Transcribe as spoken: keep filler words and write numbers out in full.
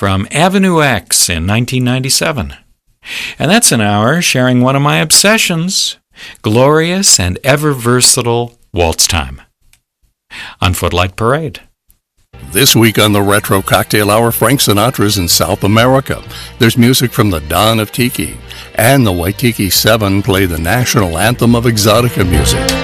from Avenue X in nineteen ninety-seven. And that's an hour sharing one of my obsessions, glorious and ever-versatile waltz time. On Footlight Parade. This week on the Retro Cocktail Hour, Frank Sinatra's in South America. There's music from the dawn of Tiki, and the Waitiki Seven play the national anthem of exotica music.